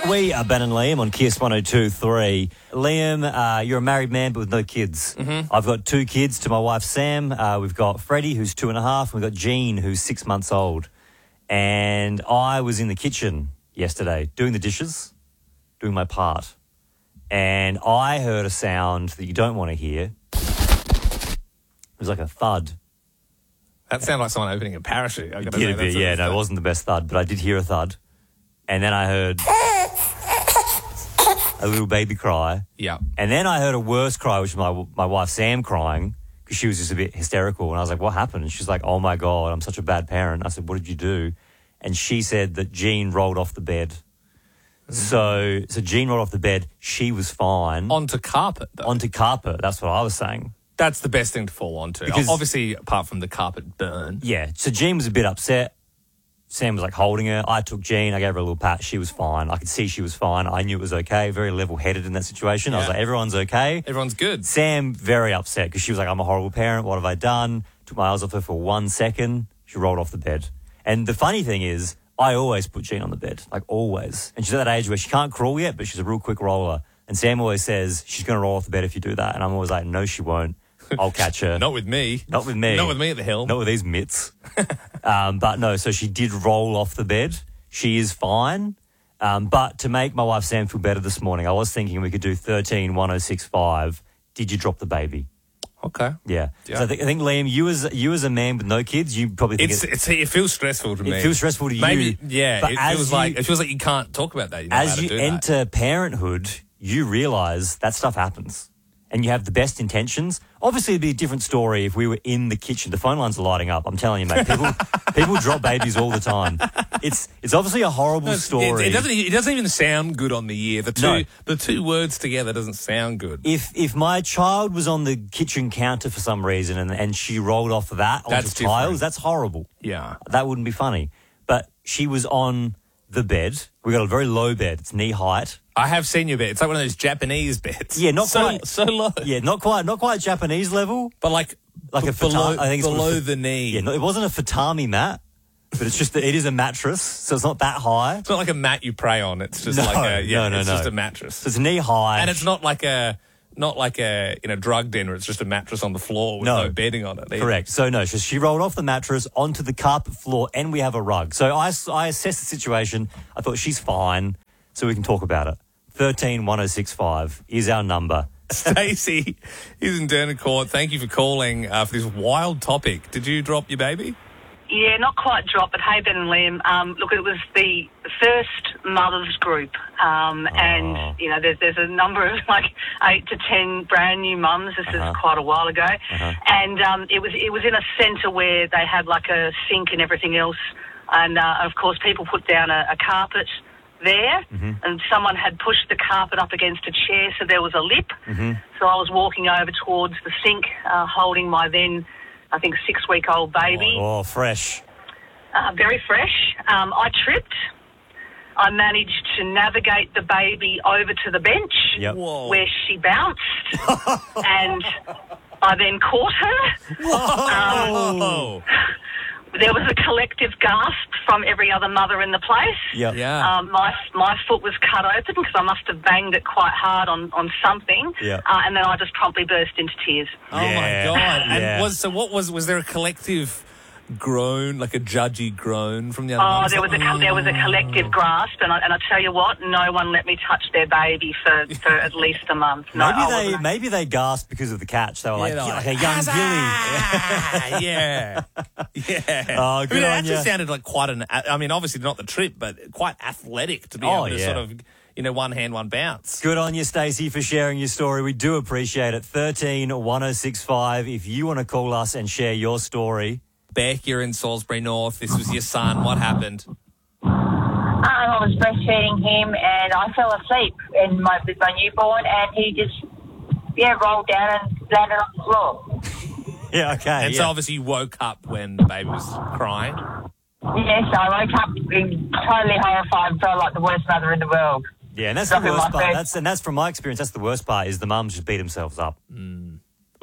We are Ben and Liam on Kiss 102.3. Liam, you're a married man but with no kids. Mm-hmm. I've got 2 kids to my wife Sam. We've got Freddie, who's 2.5, and we've got Jean, who's 6 months old. And I was in the kitchen yesterday doing the dishes, doing my part. And I heard a sound that you don't want to hear. It was like a thud. That sounded like someone opening a parachute. It did a bit, yeah. No, it wasn't the best thud, but I did hear a thud. And then I heard a little baby cry. Yeah. And then I heard a worse cry, which was my wife Sam crying, because she was just a bit hysterical. And I was like, what happened? And she's like, oh, my God, I'm such a bad parent. I said, what did you do? And she said that Jean rolled off the bed. So Jean rolled off the bed. She was fine. Onto carpet, though. Onto carpet. That's what I was saying. That's the best thing to fall onto. Because- Obviously, apart from the carpet burn. Yeah. So Jean was a bit upset. Sam was like holding her. I took Jean. I gave her a little pat. She was fine. I could see she was fine. I knew it was okay. Very level-headed in that situation. I was Yeah. like, everyone's okay. Everyone's good. Sam, very upset because she was like, I'm a horrible parent. What have I done? Took my eyes off her for 1 second. She rolled off the bed. And the funny thing is, I always put Jean on the bed, like always. And she's at that age where she can't crawl yet, but she's a real quick roller. And Sam always says, she's going to roll off the bed if you do that. And I'm always like, no, she won't. I'll catch her. Not with me. Not with me. Not with me at the hill. Not with these mitts. But no, so she did roll off the bed. She is fine. But to make my wife Sam feel better this morning, I was thinking we could do 13-1065. Did you drop the baby? Okay. Yeah. Yeah. So I think Liam, you as a man with no kids, you probably think It feels stressful to me. it feels stressful to Maybe, you. yeah. But It feels like you can't talk about that. You're not allowed as to you do that. enter parenthood, you realise that stuff happens. And you have the best intentions. Obviously, it'd be a different story if we were in the kitchen. The phone lines are lighting up. I'm telling you, mate. People drop babies all the time. It's obviously a horrible story. It doesn't even sound good on the year. The two words together doesn't sound good. If my child was on the kitchen counter for some reason and she rolled off of that onto That's tiles, different. that's horrible. Yeah. That wouldn't be funny. But she was on the bed. We got a very low bed. It's knee height. I have seen your bed. It's like one of those Japanese beds. Yeah, not quite so low. Yeah, not quite Japanese level. But like a below, I think it's below called the knee. Yeah, no, it wasn't a tatami mat, but it's just it is a mattress, so it's not that high. It's not like a mat you pray on. It's just No, it's no. just a mattress. So it's knee high, And it's not like a drug dinner. It's just a mattress on the floor with no bedding on it. Either. Correct. So no, she rolled off the mattress onto the carpet floor, and we have a rug. So I assessed the situation. I thought she's fine, so we can talk about it. 13-1065 is our number. Stacey is in Dernacourt. Thank you for calling for this wild topic. Did you drop your baby? Yeah, not quite drop, but hey, Ben and Liam, look, it was the first mothers group, and, you know, there's a number of, like, 8 to 10 brand new mums. This is quite a while ago. And it was in a centre where they had, like, a sink and everything else, and, of course, people put down a carpet there, and someone had pushed the carpet up against a chair, so there was a lip. So I was walking over towards the sink, holding my then, I think, 6-week-old baby. Oh, fresh. Very fresh. I tripped. I managed to navigate the baby over to the bench Whoa. where she bounced, and I then caught her. Oh. There was a collective gasp from every other mother in the place. Yep. Yeah. My foot was cut open because I must have banged it quite hard on something. Yeah. And then I just promptly burst into tears. Oh my Yeah. God! Yeah. And was there a collective groan, like a judgy groan from the other? Oh, mums? there was a collective grasp, and I tell you what, no one let me touch their baby for at least a month. No, Maybe they gasped because of the catch. They were like, they're like a young "Huzzah!" Yeah. Oh, good that on just ya. sounded like quite obviously not the trip, but quite athletic to be Oh, able to yeah. sort of, one hand, one bounce. Good on you, Stacey, for sharing your story. We do appreciate it. 13-1065. If you want to call us and share your story. Beck, you're in Salisbury North. This was your son. What happened? I was breastfeeding him and I fell asleep with my newborn, and he just, rolled down and landed on the floor. Yeah, okay. And so obviously you woke up when the baby was crying. Yes, I woke up totally horrified and felt like the worst mother in the world. Yeah, and that's the Dropping worst my part. first- That's from my experience. That's the worst part is the mums just beat themselves up.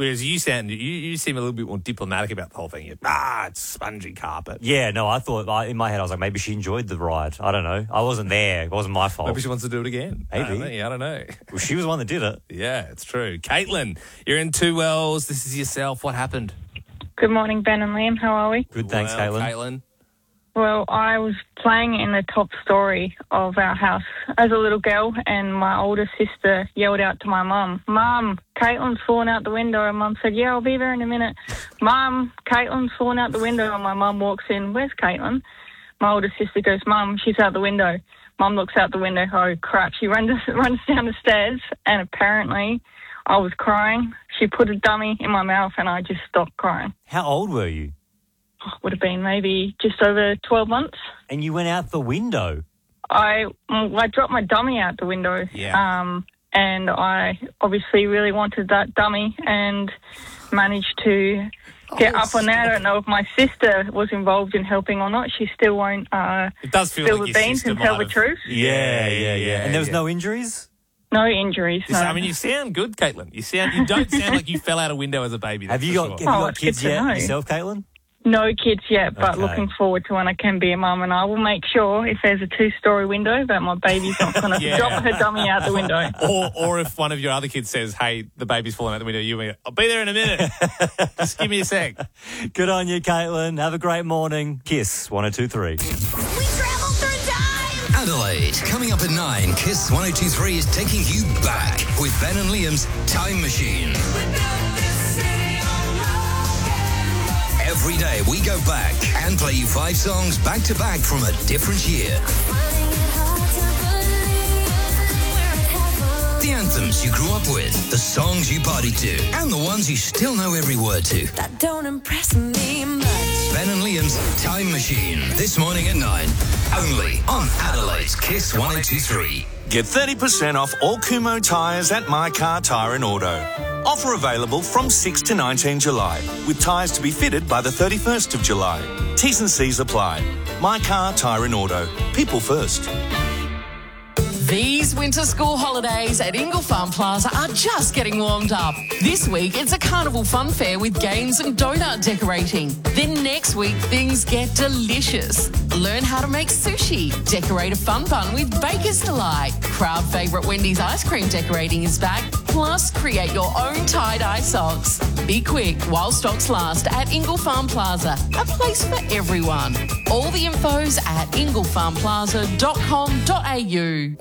Whereas you seem a little bit more diplomatic about the whole thing. It's spongy carpet. Yeah, no, I thought, in my head, I was like, maybe she enjoyed the ride. I don't know. I wasn't there. It wasn't my fault. Maybe she wants to do it again. Maybe. I don't know. Well, she was the one that did it. Yeah, it's true. Caitlin, you're in Two Wells. This is yourself. What happened? Good morning, Ben and Liam. How are we? Good, thanks, Well, Caitlin. Well, I was playing in the top story of our house as a little girl, and my older sister yelled out to my mum, "Mum, Caitlin's fallen out the window." And Mum said, "Yeah, I'll be there in a minute." "Mum, Caitlin's fallen out the window." And my mum walks in, "Where's Caitlin?" My older sister goes, "Mum, she's out the window." Mum looks out the window. Oh, crap. She runs down the stairs, and apparently I was crying. She put a dummy in my mouth, and I just stopped crying. How old were you? Would have been maybe just over 12 months. And you went out the window. I dropped my dummy out the window. Yeah. And I obviously really wanted that dummy and managed to get up on that. I don't know if my sister was involved in helping or not. She still won't It does feel spill like the your beans sister and tell might the have- truth. Yeah. And there was yeah. no injuries? No injuries, no. I mean, you sound good, Caitlin. You don't sound like you fell out a window as a baby. Have that's you for got, sure. have you got it's kids good to yet know. yourself, Caitlin? No kids yet, but Okay. looking forward to when I can be a mum, and I will make sure if there's a 2-story window that my baby's not going to Yeah. drop her dummy out the window. Or if one of your other kids says, "Hey, the baby's falling out the window," you go, "I'll be there in a minute. Just give me a sec." Good on you, Caitlin. Have a great morning. Kiss 102.3. We travel through time. Adelaide, coming up at 9, Kiss 102.3 is taking you back with Ben and Liam's Time Machine. Every day we go back and play you 5 songs back to back from a different year. The anthems you grew up with, the songs you partied to, and the ones you still know every word to. That don't impress me much. Ben and Liam's Time Machine, this morning at 9, only on Adelaide's Kiss 102.3. Get 30% off all Kumho tyres at My Car Tyre and Auto. Offer available from 6 to 19 July, with tyres to be fitted by the 31st of July. T's and C's apply. My Car Tyre and Auto. People first. These winter school holidays at Ingle Farm Plaza are just getting warmed up. This week, it's a carnival fun fair with games and donut decorating. Then next week, things get delicious. Learn how to make sushi, decorate a fun bun with Baker's Delight. Crowd favourite Wendy's ice cream decorating is back. Plus, create your own tie-dye socks. Be quick while stocks last at Ingle Farm Plaza, a place for everyone. All the info's at inglefarmplaza.com.au.